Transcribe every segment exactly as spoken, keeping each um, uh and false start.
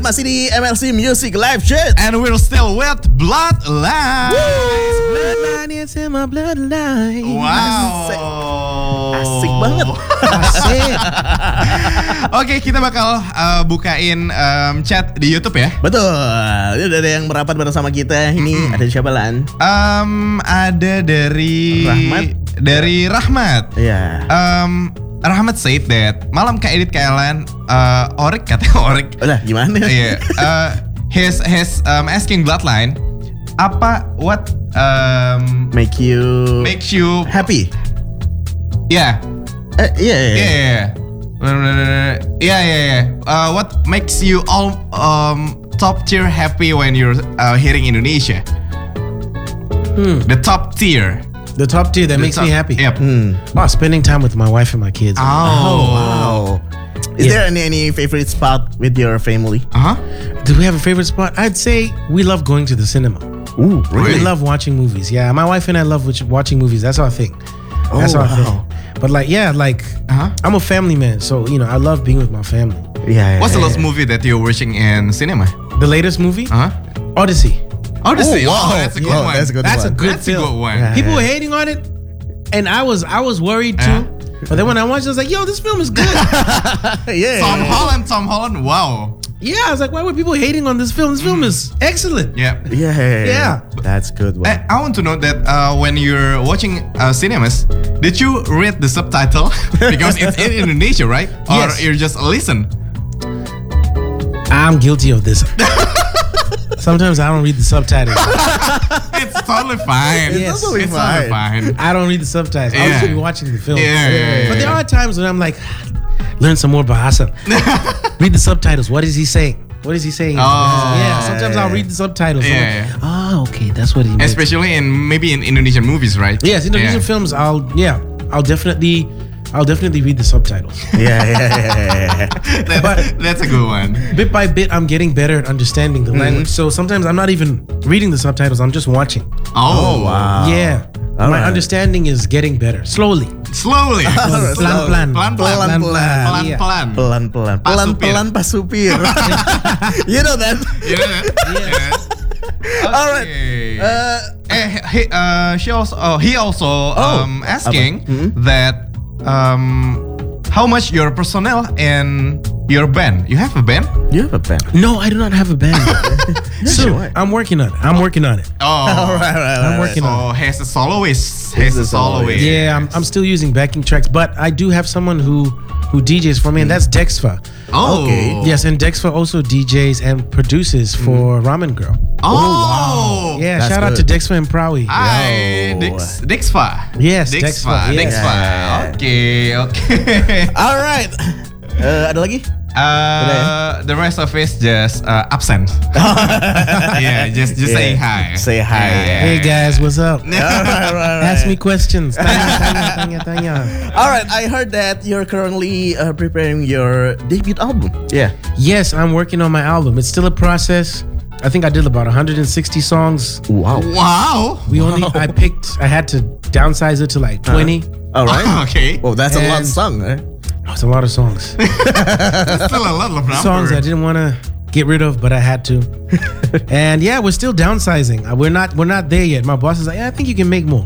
masih di M L C Music Live Chat. And we're still with Bloodline. Bloodline, it's in my bloodline. Wow. Asik banget. Asik. Oke, kita bakal uh, bukain um, chat di YouTube ya. Betul. Ini udah ada yang merapat bersama kita. Ini mm-hmm. ada siapa, Lan? Um, ada dari Rahmat. Dari Rahmat. Iya. Yeah. Um, Rahmat said that malam Kak Edit Kak Ellen, uh, Orik katanya Orik. Udah gimana? Iya. uh, his his um, asking Bloodline, apa what um, make you makes you happy? Yeah. Uh, yeah, yeah, yeah, yeah, yeah, yeah, yeah. Uh, what makes you all um, top tier happy when you're uh, hearing Indonesia? Hmm. The top tier. The top tier that The makes top, me happy. Yep. Mm. Oh, spending time with my wife and my kids. Oh, oh wow. Is Yeah. there any any favorite spot with your family? Uh huh. Do we have a favorite spot? I'd say we love going to the cinema. Ooh, really? We love watching movies. Yeah, my wife and I love watch- watching movies. That's our thing. Oh, That's our wow. thing. But like, yeah, like Uh-huh. I'm a family man, so you know I love being with my family. Yeah. yeah What's the yeah. last movie that you're watching in cinema? The latest movie, Uh huh. Odyssey. Odyssey. Oh, Oh, wow. that's a good Oh, one. that's a good That's a one. good That's a film. good one. Yeah. People were hating on it, and I was I was worried too. But then when I watched it, I was like, yo, this film is good. yeah. Tom yeah. Holland. Tom Holland. Wow. Yeah, I was like, why were people hating on this film? This film is excellent. Yeah. Yeah, yeah, Yeah. That's good one. I, I want to know that uh, when you're watching uh, cinemas, did you read the subtitle? Because it's in Indonesia, right? Or Yes. you just listen? I'm guilty of this. Sometimes I don't read the subtitles. It's totally fine. Yes. totally It's totally fine. fine. I don't read the subtitles. Yeah. I'll just be watching the film. Yeah, yeah, yeah, But there yeah. are times when I'm like, learn some more Bahasa. Read the subtitles. What is he saying? What is he saying? Oh. Yeah, sometimes I'll read the subtitles. I'm Yeah, like, oh, okay, that's what he meant. Especially in maybe in Indonesian movies, right? Yes, Indonesian Yeah. films, I'll, yeah, I'll definitely, I'll definitely read the subtitles. yeah, yeah, yeah, yeah. That- But- that's a good one. Bit by bit, I'm getting better at understanding the language. So sometimes I'm not even reading the subtitles, I'm just watching. Oh, wow. Yeah. All My right. understanding is getting better. Slowly. Slowly. Slowly. Plan, plan. Pelan-pelan. Pelan-pelan. Pelan-pelan. Iya. Pelan-pelan, Pak pelan-pelan Pak Supir. You know that? You know that? Yeah. All right. Okay. Uh, Eh, he, uh, she also, oh, he also Oh, um, asking apa? Hmm? that um, how much your personnel in your band? You have a band? you have a pen. No, I do not have a band. sure. Soon. I'm working on it. I'm working on it. Oh, All right, right, I'm right, working right. on so he's a soloist. He's He's a a soloist. Yeah, I'm, I'm still using backing tracks, but I do have someone who who D Js for me, and that's Dexfa. Oh, Okay. Yes, and Dexfa also D Js and produces for Ramen Girl. Oh, Yeah, That's shout out to good. Dexfa and Prawi. Hi, Yo. Dix, Dixfa. Yes, Dixfa. Dexfa, yes. Dixfa. Yeah. Okay, okay. All right. Uh, ada lagi? Uh, the rest of it just uh, absent. yeah, just just Yeah. saying hi. Say hi, yeah. Hey guys, what's up? All right, right, Ask right. me questions. Tanya, tanya, tanya, tanya. All right. I heard that you're currently uh, preparing your debut album. Yeah. Yes, I'm working on my album. It's still a process. I think I did about one hundred sixty songs. Wow. Wow. We only I picked I had to downsize it to like twenty. All right. Okay. Well, that's a lot of And- song. Eh? Oh, it's a lot of songs. That's still a lot of numbers. songs I didn't want to get rid of, but I had to. And yeah, we're still downsizing. Uh, We're not we're not there yet. My boss is like, yeah, I think you can make more.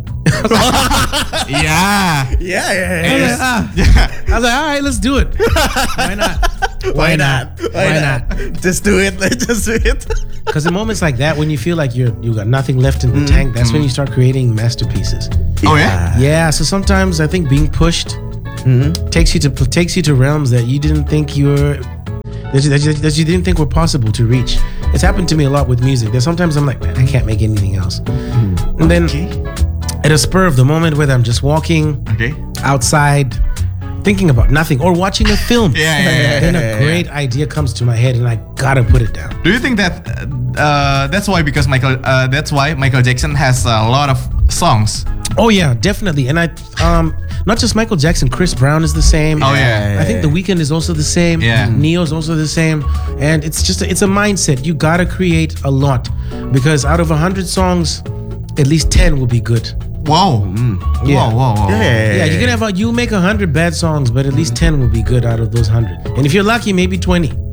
Yeah. Yeah, yeah, I was yeah. like, ah. I was like, all right, let's do it. Why not? Why not? Why not? Just do it. Just do it. Because in moments like that, when you feel like you're you got nothing left in the tank, that's when you start creating masterpieces. Oh yeah. Yeah. So sometimes I think being pushed takes you to takes you to realms that you didn't think you were that you, that you, that you didn't think were possible to reach. It's happened to me a lot with music. There's sometimes I'm like, man, I can't make anything else. And then at a spur of the moment, whether I'm just walking Okay. outside, thinking about nothing, or watching a film, Yeah, yeah, yeah, then yeah, a great idea comes to my head, and I gotta put it down. Do you think that uh, that's why because Michael uh, that's why Michael Jackson has a lot of songs? Oh yeah, definitely. And I, um, not just Michael Jackson, Chris Brown is the same. Oh, yeah. I think The Weeknd is also the same. Yeah. Neo's also the same. And it's just a, it's a mindset. You gotta create a lot because out of a hundred songs, at least ten will be good. Wow. Yeah. Wow, wow, wow. Yeah. Yeah, you can have a, you make a hundred bad songs, but at least ten will be good out of those hundred. And if you're lucky, maybe twenty.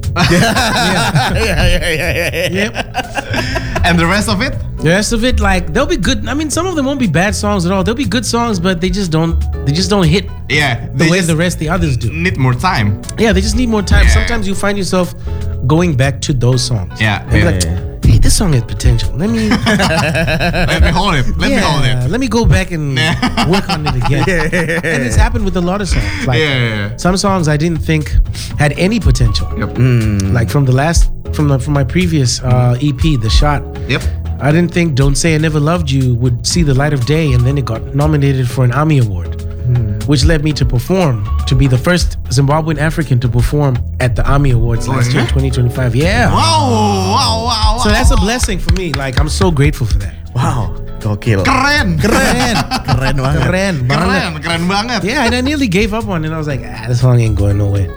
yeah, yeah, yeah, yeah. Yep. And the rest of it? The rest of it, like they'll be good. I mean, some of them won't be bad songs at all. They'll be good songs, but they just don't. They just don't hit Yeah, the they way just the rest the others do. need more time. Yeah, they just need more time. Yeah. Sometimes you find yourself going back to those songs. Yeah, And be yeah, like, yeah. hey, this song has potential. Let me, Let me hold it. Let me hold yeah, it. let me go back and work on it again. And it's happened with a lot of songs. Like Yeah, yeah, yeah. some songs I didn't think had any potential. Yep. Like from the last, from the from my previous uh, E P, The Shot. Yep. I didn't think Don't Say I Never Loved You would see the light of day, and then it got nominated for an AMI Award, which led me to perform, to be the first Zimbabwean African to perform at the AMI Awards Oh, last year, yeah? twenty twenty-five. Yeah. Wow, wow, wow, wow. So that's a blessing for me. Like, I'm so grateful for that. Wow, gokil. Keren. Keren, keren banget. Keren banget. Keren, keren banget. Yeah, and I nearly gave up on it. And I was like, ah, this song ain't going nowhere.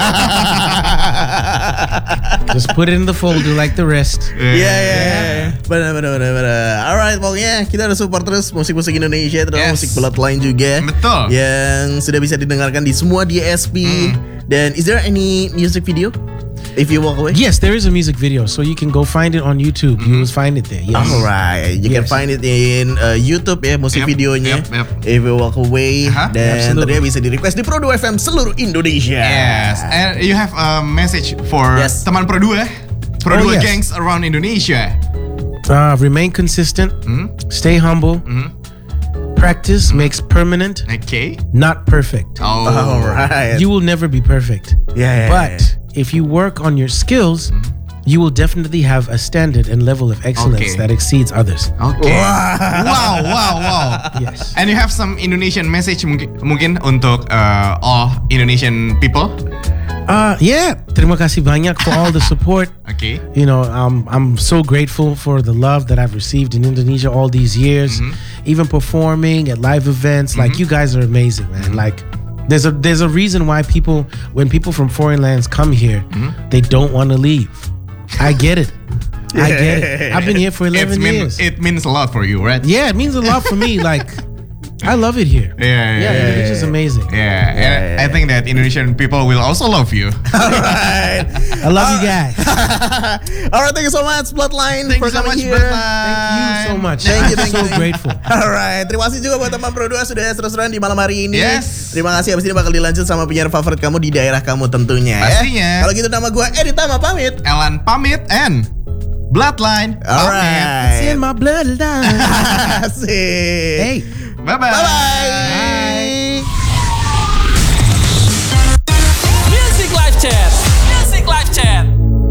Just put it in the folder like the rest. Iya, iya, iya. Benar, benar, benar, benar. Alright, pokoknya kita harus support terus musik-musik Indonesia, terutama Yes. musik Bloodline juga. Betul. Yang sudah bisa didengarkan di semua D S P. Dan is there any music video? If you walk away? Yes, there is a music video, so you can go find it on YouTube. You will find it there. Yes. Alright, you can Yes. find it in uh, YouTube ya, musik Yep, videonya. yep, yep. If you walk away, Aha, dan absolutely. tentunya bisa di request di Pro dua F M seluruh Indonesia. Yes, and you have a message for Yes. teman Pro dua, Pro Oh, dua yes. gangs around Indonesia. Uh, remain consistent. Stay humble. Practice makes permanent, Okay. not perfect. Oh. Alright. You will never be perfect. Yeah, yeah, But yeah. if you work on your skills, you will definitely have a standard and level of excellence Okay. that exceeds others. Okay. Wow, wow, wow. Yes. And you have some Indonesian message mungkin, mungkin untuk uh, all Indonesian people. Uh, yeah. Terima kasih banyak for all the support. Okay. You know, um, I'm so grateful for the love that I've received in Indonesia all these years. Even performing at live events, like you guys are amazing, man. Like, there's a there's a reason why people, when people from foreign lands come here, they don't want to leave. I get it. I get it. I've been here for eleven It's mean- years. it means a lot for you, right? Yeah, it means a lot for me. Like, I love it here. Yeah, yeah, Yeah, yeah. Indonesia's amazing. Yeah, and I think that Indonesian people will also love you. Alright. I love you guys. Alright, thank you so much Bloodline Thank for you so coming much, here. Bloodline. Thank you so much. Thank you, I'm thank so you, thank you. grateful. Alright, terima kasih juga buat teman Pro dua sudah seru-seruan di malam hari ini. Yes. Terima kasih, abis ini bakal dilanjut sama penyiar favorit kamu di daerah kamu tentunya. Pastinya. Ya. Kalau gitu nama gue Edi Tama pamit. Elan pamit and Bloodline pamit. Alright. It's in my bloodline. Asik. Hey. Bye-bye. Bye-bye.